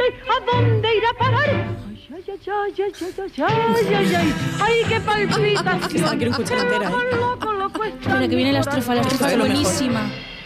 ¿a dónde irá a parar? Ay, ay, ay, ay, ay, ay, ay, ay, ay, qué palpitación. Quiero escuchar entera, Loco, loco, está Espera, que viene la mi estrofa corazón. es buenísima.